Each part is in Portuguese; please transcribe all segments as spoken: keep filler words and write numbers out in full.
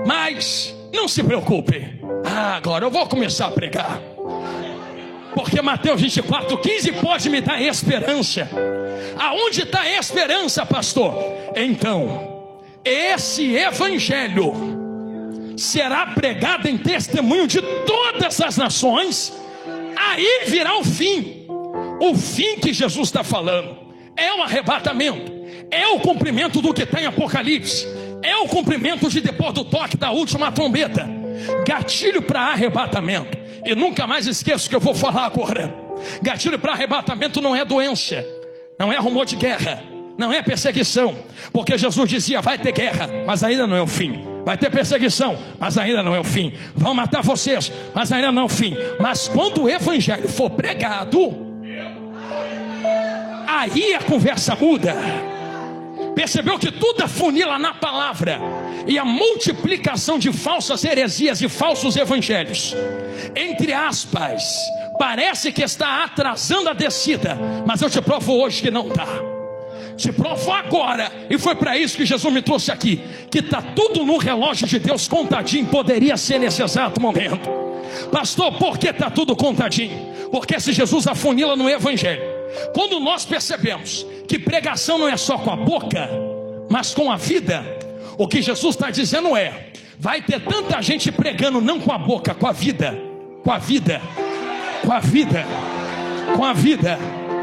Mas não se preocupe. Ah, agora eu vou começar a pregar. Porque Mateus vinte e quatro, quinze pode me dar esperança. Aonde está a esperança, pastor? Então, esse evangelho será pregado em testemunho de todas as nações. Aí virá o fim. O fim que Jesus está falando é o arrebatamento, é o cumprimento do que está em Apocalipse, é o cumprimento de depois do toque da última trombeta. Gatilho para arrebatamento. E nunca mais esqueço que eu vou falar agora. Gatilho para arrebatamento não é doença, não é rumor de guerra, não é perseguição. Porque Jesus dizia: vai ter guerra, mas ainda não é o fim. Vai ter perseguição, mas ainda não é o fim. Vão matar vocês, mas ainda não é o fim. Mas quando o evangelho for pregado, aí a conversa muda. Percebeu que tudo afunila na palavra. E a multiplicação de falsas heresias e falsos evangelhos, entre aspas, parece que está atrasando a descida. Mas eu te provo hoje que não está. Te provo agora. E foi para isso que Jesus me trouxe aqui. Que está tudo no relógio de Deus contadinho. Poderia ser nesse exato momento. Pastor, por que está tudo contadinho? Porque se Jesus afunila no evangelho, quando nós percebemos que pregação não é só com a boca, mas com a vida, o que Jesus está dizendo é: vai ter tanta gente pregando não com a boca, com a vida, com a vida, com a vida, com a vida.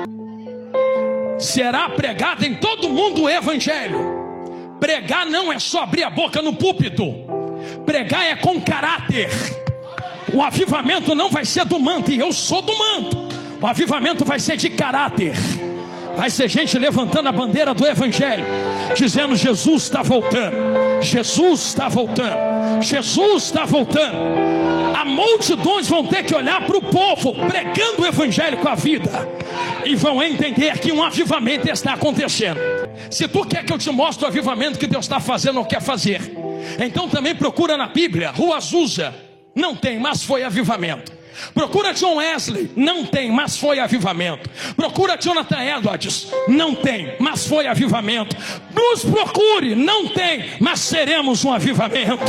Será pregado em todo mundo o evangelho. Pregar não é só abrir a boca no púlpito. Pregar é com caráter. O avivamento não vai ser do manto, e eu sou do manto. O avivamento vai ser de caráter. Vai ser gente levantando a bandeira do evangelho, dizendo: Jesus está voltando, Jesus está voltando, Jesus está voltando. Há multidões vão ter que olhar para o povo pregando o evangelho com a vida, e vão entender que um avivamento está acontecendo. Se tu quer que eu te mostre o avivamento que Deus está fazendo ou quer fazer, então também procura na Bíblia. Rua Azusa não tem, mas foi avivamento. Procura John Wesley, não tem, mas foi avivamento. Procura Jonathan Edwards, não tem, mas foi avivamento. Nos procure, não tem, mas seremos um avivamento.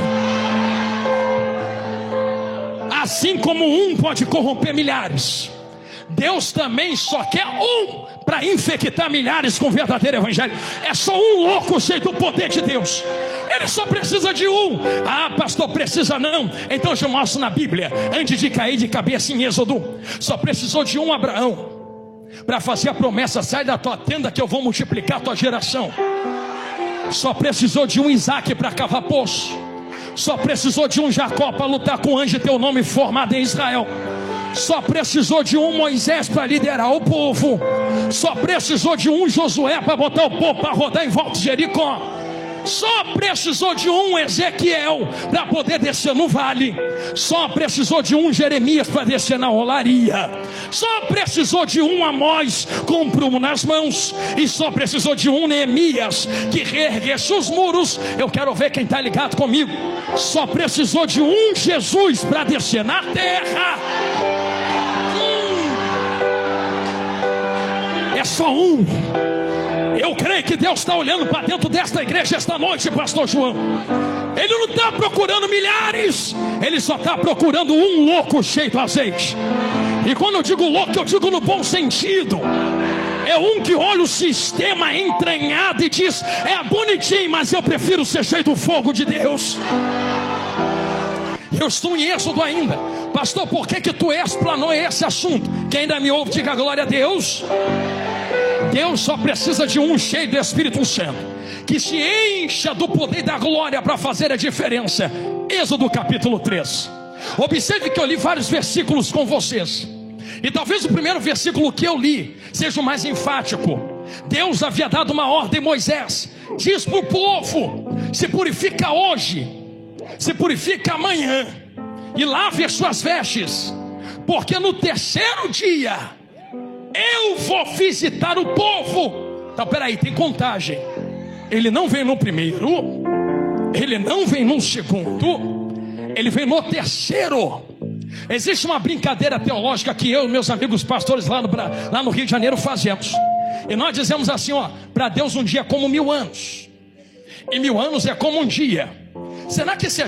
Assim como um pode corromper milhares, Deus também só quer um para infectar milhares com o verdadeiro evangelho. É só um louco cheio do poder de Deus. Ele só precisa de um. Ah, pastor, precisa não? Então eu te mostro na Bíblia. Antes de cair de cabeça em Êxodo, só precisou de um Abraão para fazer a promessa: sai da tua tenda que eu vou multiplicar a tua geração. Só precisou de um Isaac para cavar poço. Só precisou de um Jacó para lutar com o anjo e ter o nome formado em Israel. Só precisou de um Moisés para liderar o povo. Só precisou de um Josué para botar o povo para rodar em volta de Jericó. Só precisou de um Ezequiel para poder descer no vale. Só precisou de um Jeremias para descer na olaria. Só precisou de um Amós com um prumo nas mãos. E só precisou de um Neemias que reerguesse os muros. Eu quero ver quem está ligado comigo. Só precisou de um Jesus para descer na terra. hum. É só um. Eu creio que Deus está olhando para dentro desta igreja esta noite, pastor João. Ele não está procurando milhares, ele só está procurando um louco cheio de azeite. E quando eu digo louco, eu digo no bom sentido. É um que olha o sistema entranhado e diz: é bonitinho, mas eu prefiro ser cheio do fogo de Deus. Eu estou em Êxodo ainda. Pastor, por que que tu explanou esse assunto? Quem ainda me ouve, diga glória a Deus. Deus só precisa de um cheio do Espírito Santo, que se encha do poder e da glória para fazer a diferença. Êxodo capítulo três. Observe que eu li vários versículos com vocês, e talvez o primeiro versículo que eu li seja o mais enfático. Deus havia dado uma ordem a Moisés: diz para o povo: se purifica hoje, se purifica amanhã, e lave as suas vestes, porque no terceiro dia eu vou visitar o povo. Então peraí, tem contagem. Ele não vem no primeiro, ele não vem no segundo, ele vem no terceiro. Existe uma brincadeira teológica que eu e meus amigos pastores lá no, lá no Rio de Janeiro fazemos. E nós dizemos assim, ó: para Deus um dia é como mil anos, e mil anos é como um dia. Será que se a